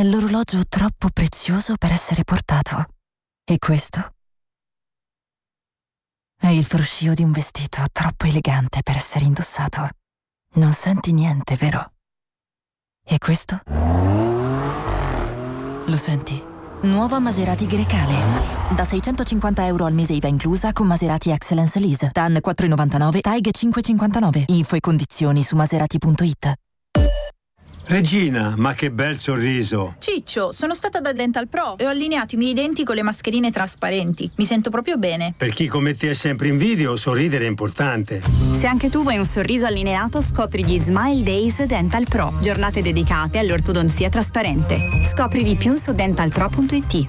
l'orologio troppo prezioso per essere portato. E questo è il fruscio di un vestito troppo elegante per essere indossato. Non senti niente, vero? E questo? Lo senti? Nuova Maserati Grecale. Da €650 al mese IVA inclusa con Maserati Excellence Lease. TAN 4,99, TAIG 5,59. Info e condizioni su maserati.it. Regina, ma che bel sorriso! Ciccio, sono stata da Dental Pro e ho allineato i miei denti con le mascherine trasparenti. Mi sento proprio bene. Per chi come te è sempre in video, sorridere è importante. Se anche tu vuoi un sorriso allineato, scopri gli Smile Days Dental Pro. Giornate dedicate all'ortodonzia trasparente. Scopri di più su dentalpro.it.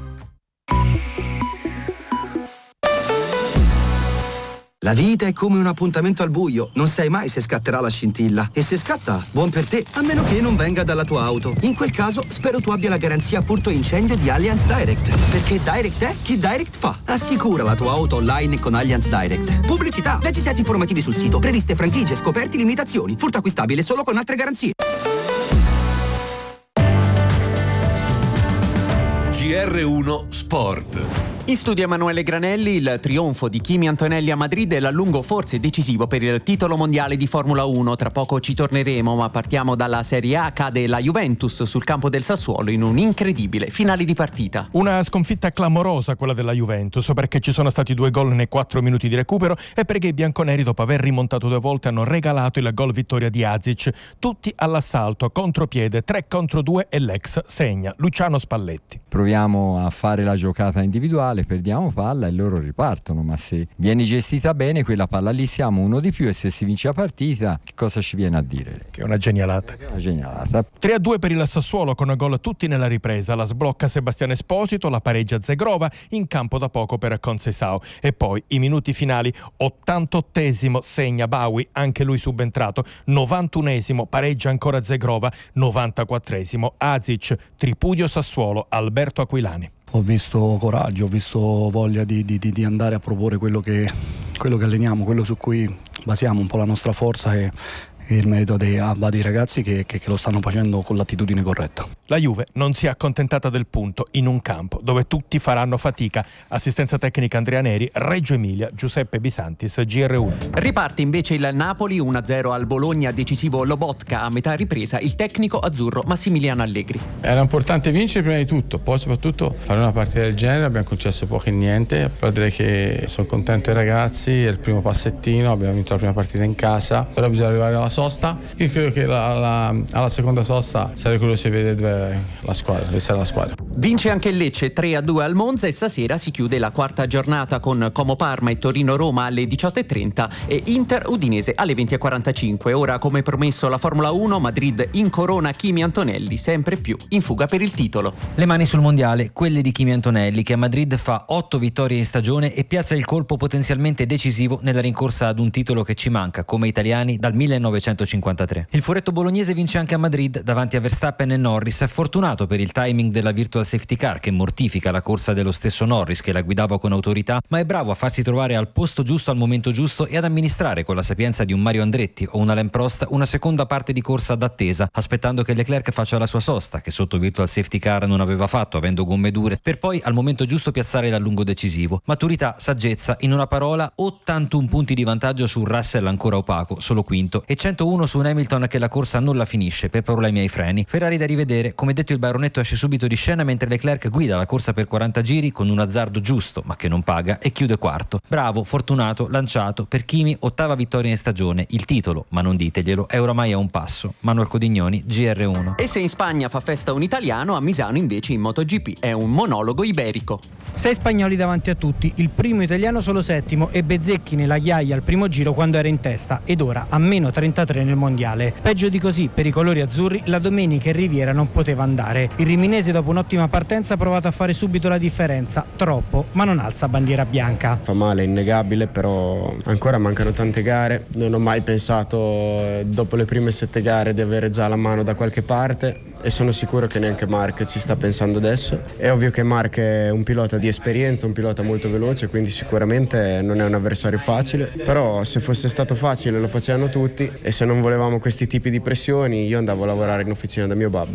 La vita è come un appuntamento al buio, non sai mai se scatterà la scintilla. E se scatta, buon per te, a meno che non venga dalla tua auto. In quel caso, spero tu abbia la garanzia furto incendio di Allianz Direct. Perché Direct è chi Direct fa. Assicura la tua auto online con Allianz Direct. Pubblicità, leggi set informativi sul sito, previste franchigie, scoperti, limitazioni. Furto acquistabile solo con altre garanzie. GR1 Sport. In studio Emanuele Granelli. Il trionfo di Kimi Antonelli a Madrid è l'allungo forse decisivo per il titolo mondiale di Formula 1. Tra poco ci torneremo, ma partiamo dalla Serie A. Cade la Juventus sul campo del Sassuolo in un incredibile finale di partita. Una sconfitta clamorosa quella della Juventus, perché ci sono stati 2 gol nei 4 minuti di recupero e perché i bianconeri, dopo aver rimontato 2 volte, hanno regalato il gol vittoria di Azic. Tutti all'assalto, contropiede, 3 contro 2 e l'ex segna. Luciano Spalletti. Proviamo a fare la giocata individuale, perdiamo palla e loro ripartono, ma se viene gestita bene quella palla lì siamo uno di più, e se si vince la partita che cosa ci viene a dire? Che è una genialata. 3-2 per il Sassuolo con gol tutti nella ripresa. La sblocca Sebastiano Esposito, la pareggia Zegrova, in campo da poco per Conceição. E poi i minuti finali: 88esimo segna Bawi, anche lui subentrato, 91esimo pareggia ancora Zegrova, 94esimo Azic. Tripudio Sassuolo, Alberto Aquilani. Ho visto coraggio, ho visto voglia di andare a proporre quello che alleniamo, quello su cui basiamo un po' la nostra forza, e il merito dei ragazzi che lo stanno facendo con l'attitudine corretta. La Juve non si è accontentata del punto in un campo dove tutti faranno fatica. Assistenza tecnica Andrea Neri, Reggio Emilia, Giuseppe Bisantis, GR1. Riparte invece il Napoli, 1-0 al Bologna, decisivo Lobotka. A metà ripresa il tecnico azzurro Massimiliano Allegri. Era importante vincere prima di tutto, poi soprattutto fare una partita del genere. Abbiamo concesso poco e niente, però direi che sono contento dei ragazzi, è il primo passettino, abbiamo vinto la prima partita in casa, però bisogna arrivare alla sosta. Io credo che alla seconda sosta sarei curioso di vedere la squadra. Vince anche il Lecce 3-2 al Monza, e stasera si chiude la quarta giornata con Como Parma e Torino Roma alle 18:30 e Inter Udinese alle 20:45. Ora, come promesso, la Formula 1, Madrid incorona Kimi Antonelli, sempre più in fuga per il titolo. Le mani sul mondiale, quelle di Kimi Antonelli, che a Madrid fa 8 vittorie in stagione e piazza il colpo potenzialmente decisivo nella rincorsa ad un titolo che ci manca come italiani dal 1953. Il furetto bolognese vince anche a Madrid davanti a Verstappen e Norris, fortunato per il timing della virtual safety car che mortifica la corsa dello stesso Norris, che la guidava con autorità, ma è bravo a farsi trovare al posto giusto al momento giusto e ad amministrare con la sapienza di un Mario Andretti o un Alain Prost una seconda parte di corsa d'attesa, aspettando che Leclerc faccia la sua sosta, che sotto virtual safety car non aveva fatto avendo gomme dure, per poi al momento giusto piazzare l'allungo decisivo. Maturità, saggezza, in una parola 81 punti di vantaggio su Russell ancora opaco, solo quinto, e 101 su un Hamilton che la corsa non la finisce per problemi ai freni. Ferrari da rivedere, come detto il baronetto esce subito di scena mentre Leclerc guida la corsa per 40 giri con un azzardo giusto ma che non paga e chiude quarto. Bravo, fortunato, lanciato. Per Kimi 8ª vittoria in stagione, il titolo, ma non diteglielo, è oramai a un passo. Manuel Codignoni, GR1. E se in Spagna fa festa un italiano, a Misano invece in MotoGP è un monologo iberico. 6 spagnoli davanti a tutti, il primo italiano solo settimo e Bezzecchi nella ghiaia al primo giro quando era in testa, ed ora a meno 33 nel mondiale. Peggio di così per i colori azzurri la domenica in Riviera non poteva andare. Il riminese dopo un'ottima partenza ha provato a fare subito la differenza, troppo, ma non alza bandiera bianca. Fa male, è innegabile, però ancora mancano tante gare. Non ho mai pensato dopo le prime 7 gare di avere già la mano da qualche parte, e sono sicuro che neanche Marc ci sta pensando adesso. È ovvio che Marc è un pilota di esperienza, un pilota molto veloce, quindi sicuramente non è un avversario facile, però se fosse stato facile lo facevano tutti, e se non volevamo questi tipi di pressioni io andavo a lavorare in officina da mio babbo.